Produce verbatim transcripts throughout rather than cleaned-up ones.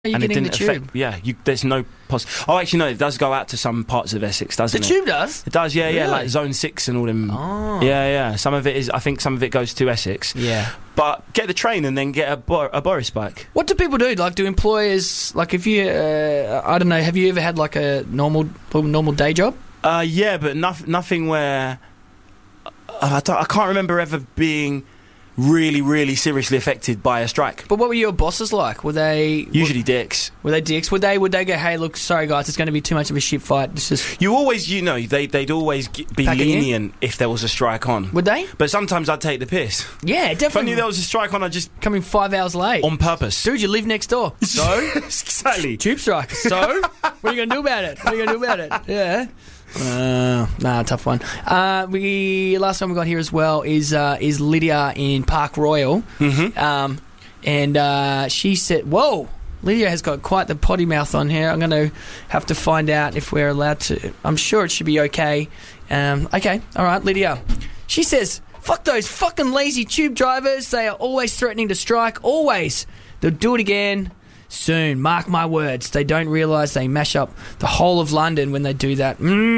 you and it getting didn't the tube? affect. Yeah, you, there's no poss. Oh, actually, no, it does go out to some parts of Essex, doesn't The it? tube does? It does, yeah, yeah, Really? like Zone Six and all them. Oh. Yeah, yeah. Some of it is. I think some of it goes to Essex. Yeah. But get the train and then get a, Bor- a Boris bike. What do people do? Like, do employers, like, if you, uh, I don't know, have you ever had, like, a normal normal day job? Uh, yeah, but noth- nothing where. Uh, I, don't, I can't remember ever being really, really seriously affected by a strike. But what were your bosses like? Were they... Usually dicks. Were they dicks? Would they would they go, hey, look, sorry, guys, it's going to be too much of a shit fight. This is... You always, you know, they, they'd always g- be Pack it in? lenient if there was a strike on. Would they? But sometimes I'd take the piss. Yeah, If I definitely. knew there was a strike on, I'd just... Coming five hours late. On purpose. Dude, you live next door. So? Exactly. Tube strike. So? What are you going to do about it? What are you going to do about it? Yeah. Uh, nah, tough one. Uh, we last one we got here as well is uh, is Lydia in Park Royal, Mm-hmm. um, and uh, she said, "Whoa, Lydia has got quite the potty mouth on here. I'm going to have to find out if we're allowed to. I'm sure it should be okay. Um, okay, all right, Lydia. She says, "Fuck those fucking lazy tube drivers. They are always threatening to strike. Always. They'll do it again." Soon, mark my words. They don't realise they mash up the whole of London when they do that.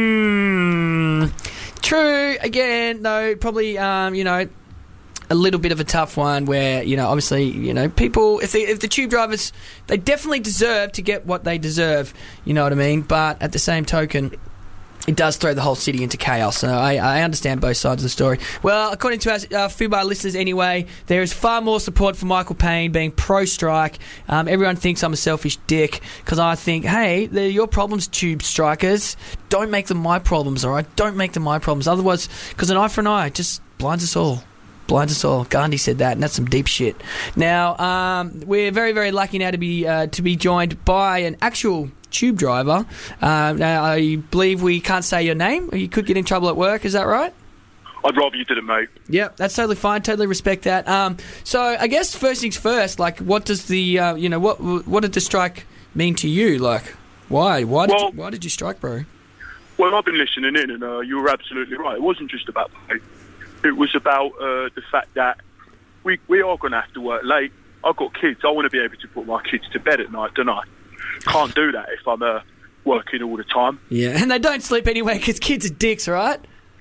Mmm. True. Again, though, probably, um, you know, a little bit of a tough one where, you know, obviously, you know, people, if, they, if the tube drivers, they definitely deserve to get what they deserve, you know what I mean? But at the same token, it does throw the whole city into chaos. So I, I understand both sides of the story. Well, according to our uh, Fubar listeners anyway, there is far more support for Michael Payne being pro-strike. Um, everyone thinks I'm a selfish dick because I think, hey, they're your problems, tube strikers. Don't make them my problems, all right? Don't make them my problems. Otherwise, because an eye for an eye just blinds us all. Blinds us all. Gandhi said that, and that's some deep shit. Now, um, we're very, very lucky now to be uh, to be joined by an actual tube driver. Uh, now, I believe we can't say your name, or you could get in trouble at work. Is that right? I'd rather you didn't, mate. Yep, that's totally fine. Totally respect that. Um, so, I guess first things first. Like, what does the uh, you know what what did the strike mean to you? Like, why why did Well, you, why did you strike, bro? Well, I've been listening in, and uh, you were absolutely right. It wasn't just about pay. It was about uh, the fact that we we are going to have to work late. I've got kids. I want to be able to put my kids to bed at night, don't I? Can't do that if I'm uh, working all the time. Yeah, and they don't sleep anyway because kids are dicks, right?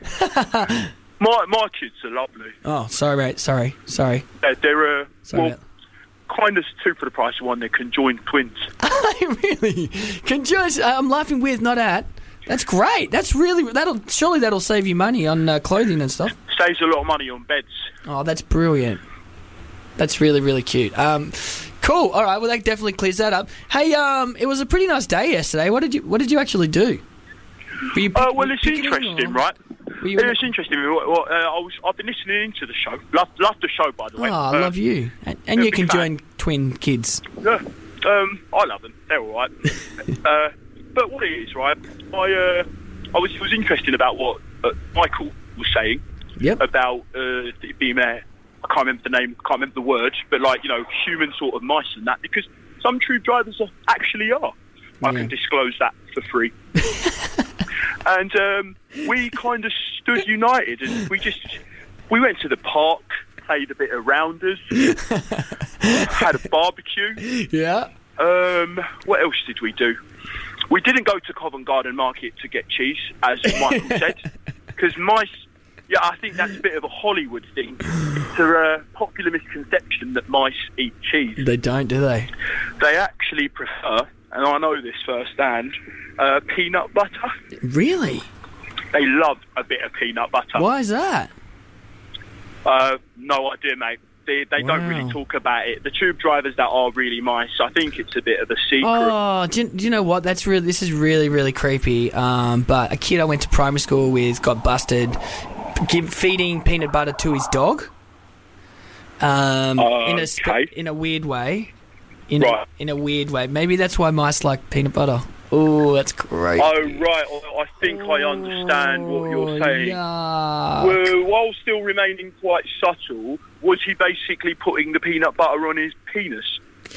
My my kids are lovely. Oh, sorry, mate. Sorry, sorry. They're, they're uh, Sorry, well, mate. kind of two for the price of one. They're conjoined twins. Really? Conjoined. I'm laughing with, not at. That's great. That's really that'll surely that'll save you money on uh, clothing and stuff. Saves a lot of money on beds. Oh, that's brilliant. That's really really cute. Um, cool. All right. Well, that definitely clears that up. Hey, um, it was a pretty nice day yesterday. What did you What did you actually do? Were you Uh, pick- well, were you it's picketing interesting, or- right? Were you- It's interesting. Well, well, uh, I was, I've been listening into the show. Love, love the show, by the Oh, way. I Uh, love you. And, and yeah, you big can fan. join twin kids. Yeah, um, I love them. They're all right. uh, but what it is, right? I, uh, I was, it was interesting about what uh, Michael was saying Yep. about uh, it being there. I can't remember the name, can't remember the words, but like you know, human sort of mice and that. Because some tube drivers are, actually are. I Yeah. can disclose that for free. And um, we kind of stood united, and we just we went to the park, played a bit of rounders, had a barbecue. Yeah. Um, what else did we do? We didn't go to Covent Garden Market to get cheese, as Michael said, because mice. Yeah, I think that's a bit of a Hollywood thing. It's a uh, popular misconception that mice eat cheese. They don't, do they? They actually prefer, and I know this firsthand, uh, peanut butter. Really? They love a bit of peanut butter. Why is that? Uh, no idea, mate. They, they don't Wow. really talk about it. The tube drivers that are really mice, I think it's a bit of a secret. Oh, do you, do you know what? That's really. This is really, really creepy. Um, but a kid I went to primary school with got busted give, feeding peanut butter to his dog. Um, in a sp- Okay. in a weird way. In Right. a, in a weird way. Maybe that's why mice like peanut butter. Oh, that's great. Oh, right. Oh, I think I understand what you're saying. Yuck. Well, while still remaining quite subtle, was he basically putting the peanut butter on his penis?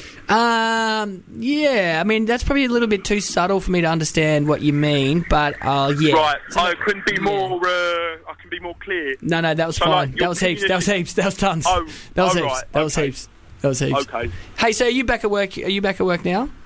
Um, yeah, I mean, that's probably a little bit too subtle for me to understand what you mean, but, uh, yeah. Right. So- I can be more. Uh, I can be more clear. No, no, that was So, fine. like, that your was heaps. That was penis- heaps. That was tons. Oh, that was oh, heaps. right, That was okay. heaps. That was heaps. Okay. Hey, so are you back at work? Are you back at work now?